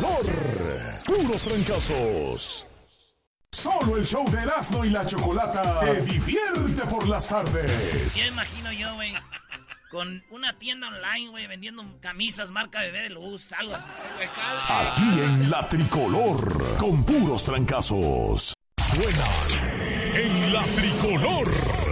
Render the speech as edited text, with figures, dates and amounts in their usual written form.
tricolor. Puros trancazos. Solo el show de Erasmo y la Chocolata te divierte por las tardes. Ya imagino yo, güey, con una tienda online, güey, vendiendo camisas marca Bebé de Luz, algo así. Aquí en la tricolor, con puros trancazos. Suenan en la tricolor.